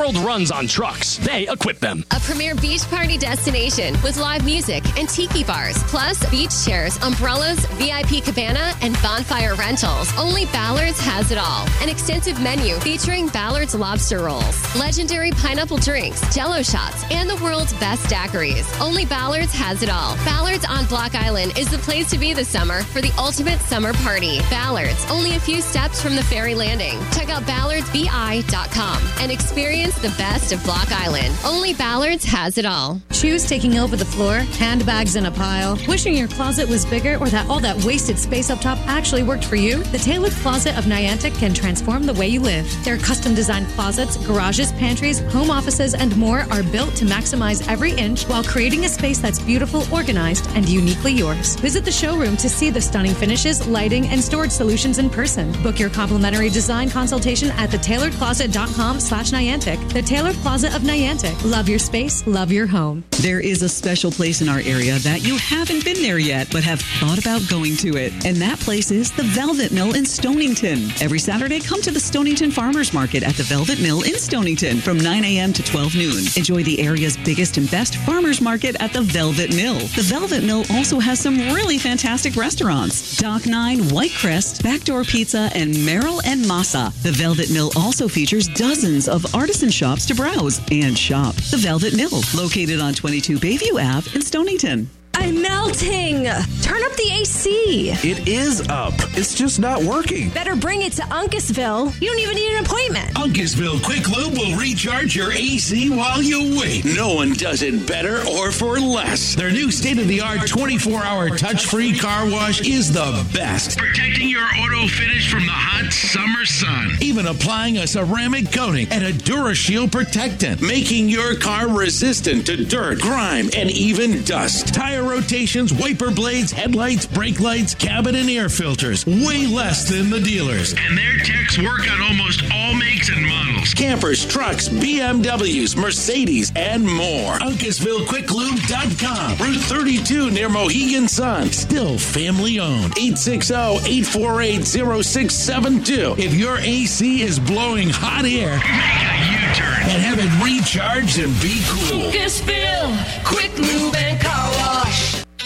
world runs on trucks. They equip them. A premier beach party destination with live music and tiki bars, plus beach chairs, umbrellas, VIP cabana, and bonfire rentals. Only Ballard's has it all. An extensive menu featuring Ballard's lobster rolls, legendary pineapple drinks, Jell-O shots, and the world's best daiquiris. Only Ballard's has it all. Ballard's on Block Island is the place to be this summer for the ultimate summer party. Ballard's, only a few steps from the ferry landing. Check out ballardsbi.com and experience the best of Block Island. Only Ballard's has it all. Shoes taking over the floor, handbags in a pile, wishing your closet was bigger or that all that wasted space up top actually worked for you? The Tailored Closet of Niantic can transform the way you live. Their custom-designed closets, garages, pantries, home offices, and more are built to maximize every inch while creating a space that's beautiful, organized, and uniquely yours. Visit the showroom to see the stunning finishes, lighting, and storage solutions in person. Book your complimentary design consultation at thetailoredcloset.com/Niantic. The Tailored Closet of Niantic. Love your space, love your home. There is a special place in our area that you haven't been there yet, but have thought about going to it. And that place is the Velvet Mill in Stonington. Every Saturday, come to the Stonington Farmers Market at the Velvet Mill in Stonington from 9 a.m. to 12 noon. Enjoy the area's biggest and best farmers market at the Velvet Mill. The Velvet Mill also has some really fantastic restaurants. Dock 9, Whitecrest, Backdoor Pizza, and Merrill and Masa. The Velvet Mill also features dozens of artisan shops to browse and shop. The Velvet Mill, located on 22 Bayview Ave in Stonington. I'm melting. Turn up the AC. It is up. It's just not working. Better bring it to Uncasville. You don't even need an appointment. Uncasville Quick Lube will recharge your AC while you wait. No one does it better or for less. Their new state-of-the-art 24-hour touch-free car wash is the best. Protecting your auto finish from the hot summer sun. Even applying a ceramic coating and a DuraShield protectant. Making your car resistant to dirt, grime, and even dust. Tire rotations, wiper blades, headlights, brake lights, cabin and air filters. Way less than the dealers. And their techs work on almost all makes and models. Campers, trucks, BMWs, Mercedes, and more. UncasvilleQuickLube.com. Route 32 near Mohegan Sun. Still family owned. 860-848-0672. If your AC is blowing hot air, make a U-turn and have it recharged and be cool. Uncasville Quick Lube and Car Wash.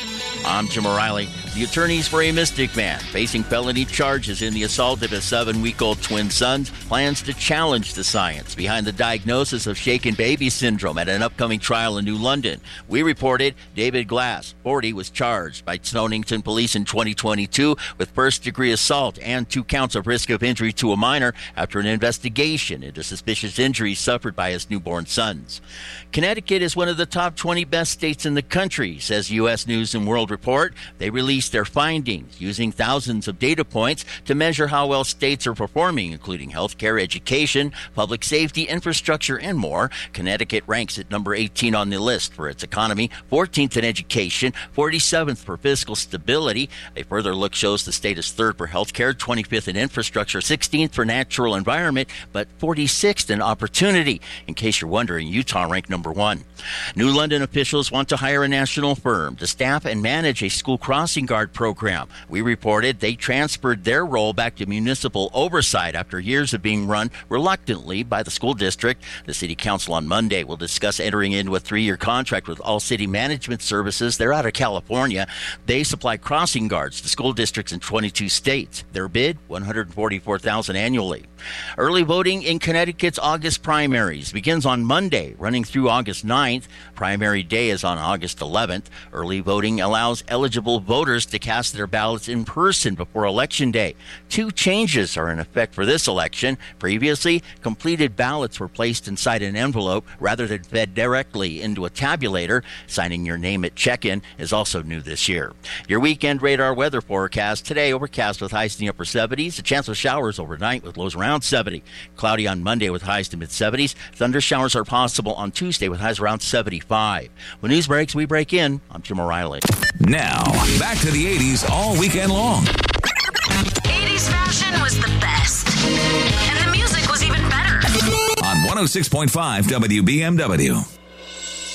I'm Jim O'Reilly. The attorneys for a Mystic man facing felony charges in the assault of his 7-week-old twin sons plans to challenge the science behind the diagnosis of shaken baby syndrome at an upcoming trial in New London. We reported David Glass, 40, was charged by Stonington Police in 2022 with first-degree assault and 2 counts of risk of injury to a minor after an investigation into suspicious injuries suffered by his newborn sons. Connecticut is one of the top 20 best states in the country, says U.S. News and World Report. They released their findings using thousands of data points to measure how well states are performing, including healthcare, education, public safety, infrastructure, and more. Connecticut ranks at number 18 on the list for its economy, 14th in education, 47th for fiscal stability. A further look shows the state is 3rd for healthcare, 25th in infrastructure, 16th for natural environment, but 46th in opportunity. In case you're wondering, Utah ranked number 1. New London officials want to hire a national firm to staff and manage a school crossing guard program. We reported they transferred their role back to municipal oversight after years of being run reluctantly by the school district. The city council on Monday will discuss entering into a 3-year contract with All City Management Services. They're out of California. They supply crossing guards to school districts in 22 states. Their bid, $144,000 annually. Early voting in Connecticut's August primaries begins on Monday, running through August 9th. Primary day is on August 11th. Early voting allows eligible voters to cast their ballots in person before Election Day. 2 changes are in effect for this election. Previously, completed ballots were placed inside an envelope rather than fed directly into a tabulator. Signing your name at check-in is also new this year. Your weekend radar weather forecast today: overcast with highs in the upper 70s. A chance of showers overnight with lows around 70. Cloudy on Monday with highs to mid-70s. Thunder showers are possible on Tuesday with highs around 75. When news breaks, we break in. I'm Jim O'Reilly. Now, back to the 80s all weekend long. 80s fashion was the best. And the music was even better. On 106.5 WBMW.